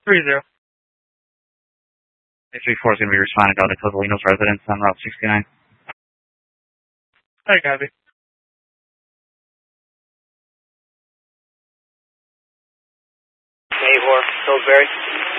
30. 3-4 is going to be responding out to Covelinos residence on Route 69. I copy. Pillsbury.